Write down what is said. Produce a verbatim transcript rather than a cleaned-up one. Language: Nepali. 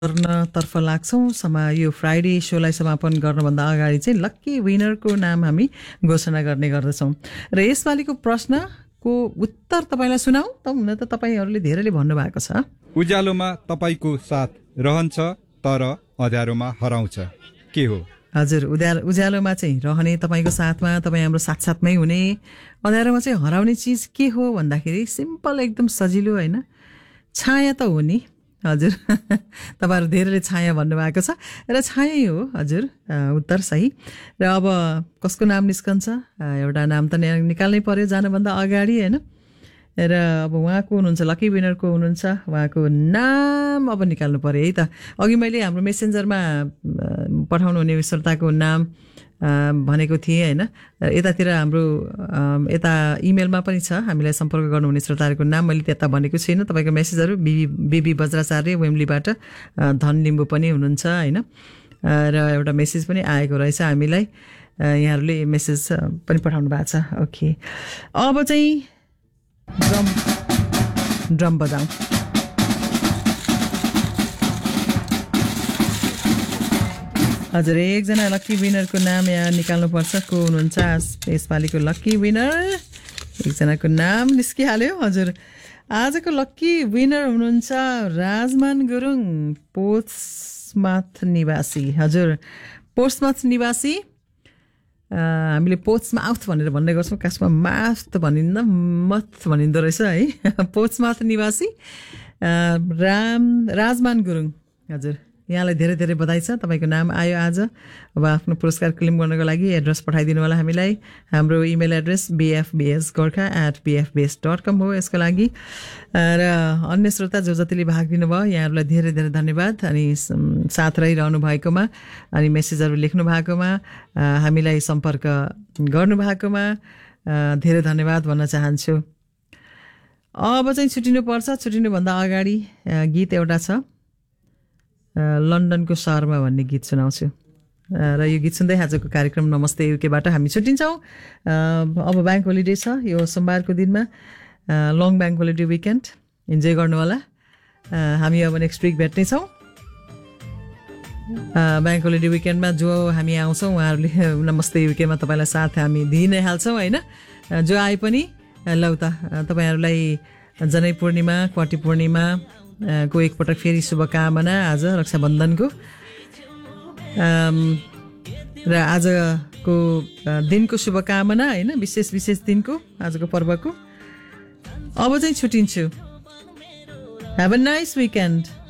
गर्नतर्फ लाग्छौँ। समा यो फ्राइडे सोलाई समापन गर्नुभन्दा अगाडि चाहिँ लक्की विनरको नाम हामी घोषणा गर्ने गर्दछौँ। र यसपालिको प्रश्नको उत्तर तपाईँलाई सुनाऊ त। हुन त तपाईँहरूले धेरैले भन्नुभएको छ, उज्यालोमा तपाईँको साथ रहन्छ तर अँध्यारोमा हराउँछ, के हो? हजुर, उज्यालो उज्यालोमा चाहिँ रहने, तपाईँको साथमा, तपाईँ हाम्रो साथसाथमै हुने, अँध्यारोमा चाहिँ हराउने चिज के हो भन्दाखेरि सिम्पल, एकदम सजिलो, होइन? छाया त हो नि। हजुर, तपाईँहरू धेरैले छाया भन्नुभएको छ र छायै हो। हजुर, उत्तर सही। र अब कसको नाम निस्कन्छ? एउटा नाम त निकाल्नै पर्यो जानुभन्दा अगाडि, होइन? र अब उहाँको हुनुहुन्छ, लकी विनरको हुनुहुन्छ, उहाँको नाम अब निकाल्नु पर्यो है त। अघि मैले हाम्रो मेसेन्जरमा पठाउनु हुने श्रोताको नाम भनेको थिएँ, होइन? यतातिर हाम्रो यता इमेलमा पनि छ, हामीलाई सम्पर्क गर्नुहुने श्रोताहरूको नाम मैले त्यता भनेको छैन। तपाईँको मेसेजहरू बिबी बेबी वज्राचार्य वेम्लीबाट धन लिम्बू पनि हुनुहुन्छ, होइन? र एउटा मेसेज पनि आएको रहेछ हामीलाई, यहाँहरूले मेसेज पनि पठाउनु भएको छ। ओके, अब चाहिँ ड्रम ड्रम बजाउँ। हजुर, एकजना लक्की विनरको नाम यहाँ निकाल्नुपर्छ। को हुनुहुन्छ यसपालिको लक्की विनर? एकजनाको नाम निस्किहाल्यो। हजुर, आजको लक्की विनर हुनुहुन्छ राजमान गुरुङ, पोस्टमाथ निवासी। हजुर, पोस्टमाथ निवासी। हामीले पोस्टमाउथ भनेर भन्ने गर्छौँ, खासमा माथ भनिन्न, मथ भनिँदो रहेछ है। पोस्टमाथ निवासी राम राजमान गुरुङ। हजुर, यहाँलाई धेरै धेरै बधाई छ, तपाईँको नाम आयो आज। अब आफ्नो पुरस्कार क्लेम गर्नको लागि एड्रेस पठाइदिनु होला हामीलाई। हाम्रो email address बिएफबिएस Gorkha at बिएफबिएस dot कम हो यसको लागि। र अन्य श्रोता जो जतिले भाग लिनुभयो, यहाँहरूलाई धेरै धेरै धन्यवाद। अनि साथ रहिरहनु भएकोमा, अनि मेसेजहरू लेख्नु भएकोमा, हामीलाई सम्पर्क गर्नुभएकोमा धेरै धन्यवाद भन्न चाहन्छु। अब चाहिँ छुट्टिनुपर्छ। छुट्टिनुभन्दा अगाडि गीत एउटा छ, लन्डनको शहरमा भन्ने गीत सुनाउँछु। र यो गीत सुन्दै आजको कार्यक्रम नमस्ते युकेबाट हामी छुट्टिन्छौँ। अब ब्याङ्क होलिडे छ यो सोमबारको दिनमा, long bank holiday weekend enjoy गर्नु होला। हामी अब नेक्स्ट विक भेट्ने छौँ। ब्याङ्क होलिडे विकेन्डमा जो हामी आउँछौँ उहाँहरूले नमस्ते युकेमा तपाईँलाई साथ हामी दिइ नै हाल्छौँ, होइन? जो आए पनि लौ त तपाईँहरूलाई जनै पूर्णिमा, क्वाटी पूर्णिमा को एकपटक फेरि शुभकामना आज रक्षाबन्धनको। र आजको दिनको शुभकामना, होइन? विशेष विशेष दिनको, आजको पर्वको। अब चाहिँ छुट्टिन्छु। Have a nice weekend.